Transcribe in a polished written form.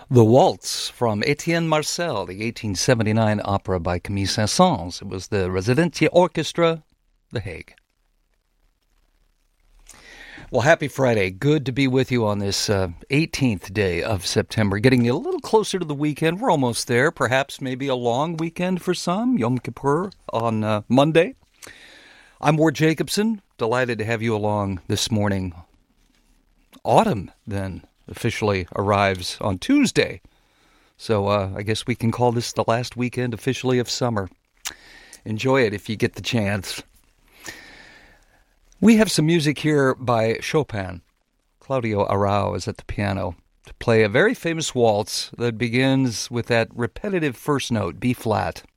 The Waltz from Etienne Marcel, the 1879 opera by Camille Saint-Saëns. It was the Residentier Orchestra, The Hague. Well, happy Friday. Good to be with you on this 18th day of September, getting you a little closer to the weekend. We're almost there. Perhaps maybe a long weekend for some, Yom Kippur on Monday. I'm Ward Jacobson. Delighted to have you along this morning. Autumn, then, officially arrives on Tuesday. So I guess we can call this the last weekend officially of summer. Enjoy it if you get the chance. We have some music here by Chopin. Claudio Arrau is at the piano to play a very famous waltz that begins with that repetitive first note, B flat.